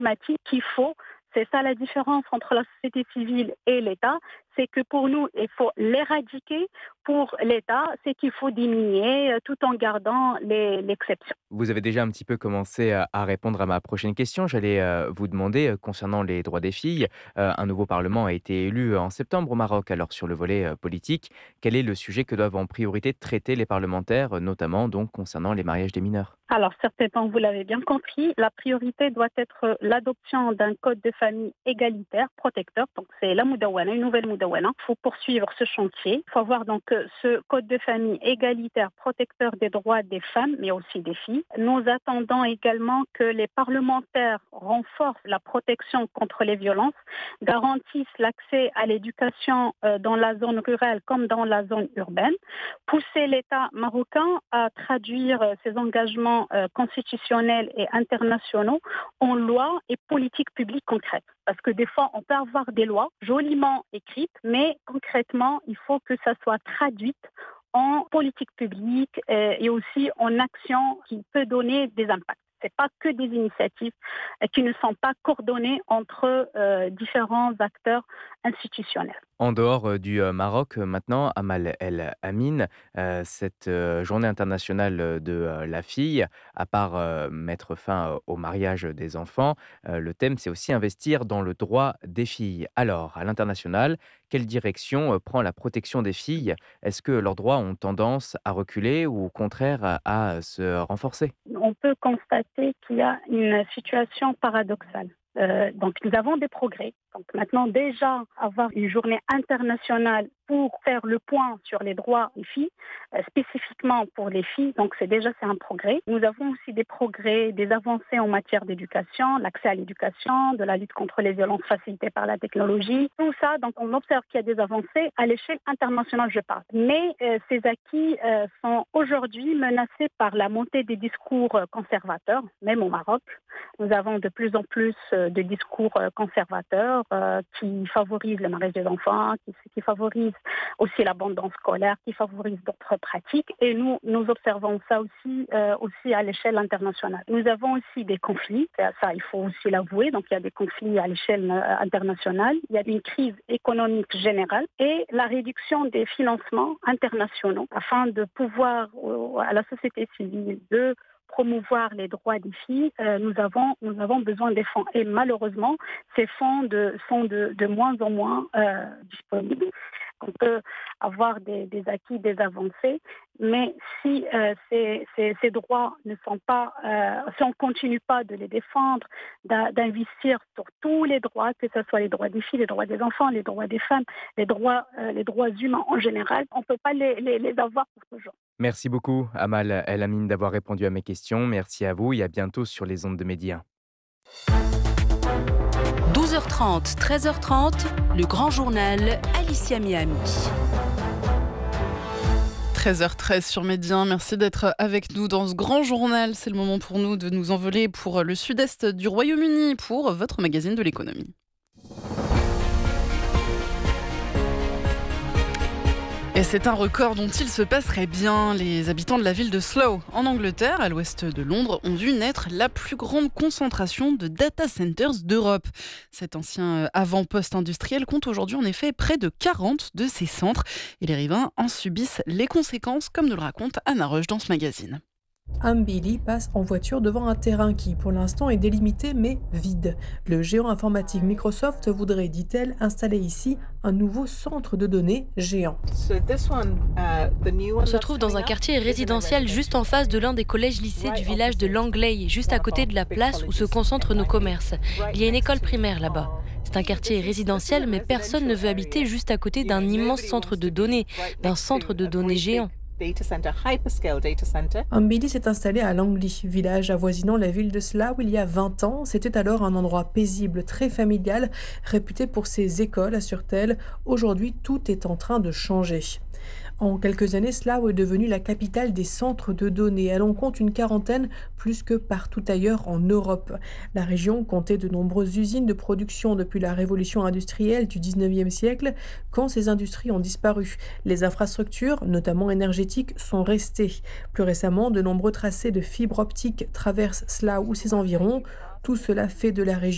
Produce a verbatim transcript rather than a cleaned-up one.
pragmatique qu'il faut. C'est ça la différence entre la société civile et l'État, c'est que pour nous, il faut l'éradiquer. Pour l'État, c'est qu'il faut diminuer euh, tout en gardant les- l'exception. Vous avez déjà un petit peu commencé à à répondre à ma prochaine question. J'allais, heu, vous demander, heu, concernant les droits des filles, heu, un nouveau parlement a été élu en septembre au Maroc. Alors sur le volet, heu, politique, quel est le sujet que doivent en priorité traiter les parlementaires, heu, notamment donc concernant les mariages des mineurs? Alors, certainement, vous l'avez bien compris, la priorité doit être l'adoption d'un code de famille égalitaire, protecteur. Donc, c'est la Moudawana, une nouvelle Moudawana. Il faut poursuivre ce chantier. Il faut avoir donc euh, ce code de famille égalitaire, protecteur des droits des femmes, mais aussi des filles. Nous attendons également que les parlementaires renforcent la protection contre les violences, garantissent l'accès à l'éducation euh, dans la zone rurale comme dans la zone urbaine, pousser l'État marocain à traduire euh, ses engagements euh, constitutionnels et internationaux en lois et politiques publiques concrètes. Parce que des fois, on peut avoir des lois joliment écrites, mais concrètement, il faut que ça soit traduit en politique publique euh, et aussi en action qui peut donner des impacts. Ce n'est pas que des initiatives euh, qui ne sont pas coordonnées entre euh, différents acteurs institutionnels. En dehors, heu, du, heu, Maroc, heu, maintenant, Amal El Amin, heu, cette, heu, journée internationale, heu, de, heu, la fille, à part, heu, mettre fin, heu, au mariage des enfants, heu, le thème, c'est aussi investir dans le droit des filles. Alors, à l'international, quelle direction, heu, prend la protection des filles? Est-ce que leurs droits ont tendance à reculer ou au contraire à à se renforcer? On peut constater qu'il y a une situation paradoxale. Euh, donc nous avons des progrès. Donc maintenant déjà avoir une journée internationale pour faire le point sur les droits des filles, euh, spécifiquement pour les filles, donc c'est déjà c'est un progrès. Nous avons aussi des progrès, des avancées en matière d'éducation, l'accès à l'éducation, de la lutte contre les violences facilitées par la technologie, tout ça. Donc on observe qu'il y a des avancées à l'échelle internationale, je parle. Mais euh, ces acquis euh, sont aujourd'hui menacés par la montée des discours euh, conservateurs, même au Maroc. Nous avons de plus en plus euh, de discours euh, conservateurs euh, qui favorisent le mariage des enfants, qui, qui favorisent aussi l'abandon scolaire, qui favorisent d'autres pratiques. Et nous, nous observons ça aussi, euh, aussi à l'échelle internationale. Nous avons aussi des conflits, ça, ça, il faut aussi l'avouer. Donc il y a des conflits à l'échelle euh, internationale. Il y a une crise économique générale et la réduction des financements internationaux afin de pouvoir euh, à la société civile de promouvoir les droits des filles, euh, nous avons nous avons besoin des fonds. Et malheureusement, ces fonds de, sont de, de moins en moins euh, disponibles. On peut avoir des, des acquis, des avancées, mais si euh, ces, ces, ces droits ne sont pas, euh, si on ne continue pas de les défendre, d'in- d'investir sur tous les droits, que ce soit les droits des filles, les droits des enfants, les droits des femmes, les droits, euh, les droits humains en général, on ne peut pas les, les, les avoir pour toujours. Merci beaucoup, Amal El Amin, d'avoir répondu à mes questions. Merci à vous et à bientôt sur les ondes de Média. douze heures trente, treize heures trente, le grand journal Alicia Miami. treize heures treize sur Média, merci d'être avec nous dans ce grand journal. C'est le moment pour nous de nous envoler pour le sud-est du Royaume-Uni pour votre magazine de l'économie. Et c'est un record dont il se passerait bien. Les habitants de la ville de Slough, en Angleterre, à l'ouest de Londres, ont vu naître la plus grande concentration de data centers d'Europe. Cet ancien avant-poste industriel compte aujourd'hui en effet près de quarante de ces centres. Et les riverains en subissent les conséquences, comme nous le raconte Anna Roche dans ce magazine. Ambili passe en voiture devant un terrain qui, pour l'instant, est délimité mais vide. Le géant informatique Microsoft voudrait, dit-elle, installer ici un nouveau centre de données géant. On se trouve dans un quartier résidentiel juste en face de l'un des collèges-lycées du village de Langley, juste à côté de la place où se concentrent nos commerces. Il y a une école primaire là-bas. C'est un quartier résidentiel, mais personne ne veut habiter juste à côté d'un immense centre de données, d'un centre de données géant. Ambili s'est installé à Langley, village avoisinant la ville de Slough il y a vingt ans. C'était alors un endroit paisible, très familial, réputé pour ses écoles, assure-t-elle. Aujourd'hui, tout est en train de changer. En quelques années, Slough est devenue la capitale des centres de données. Elle en compte une quarantaine, plus que partout ailleurs en Europe. La région comptait de nombreuses usines de production depuis la révolution industrielle du dix-neuvième siècle, quand ces industries ont disparu. Les infrastructures, notamment énergétiques, sont restées. Plus récemment, de nombreux tracés de fibres optiques traversent Slough ou ses environs. Tout cela fait de la région